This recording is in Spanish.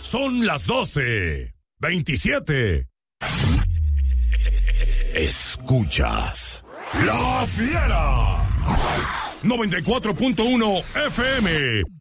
Son las 12:27. Escuchas La Fiera 94.1 FM